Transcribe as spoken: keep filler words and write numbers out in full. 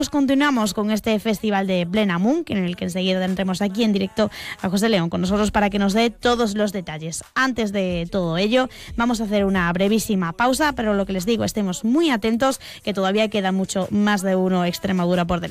Continuamos con este festival de Blenamun, en el que enseguida tendremos aquí en directo a José León con nosotros para que nos dé todos los detalles. Antes de todo ello, vamos a hacer una brevísima pausa, pero lo que les digo, estemos muy atentos, que todavía queda mucho más de uno Extremadura por delante.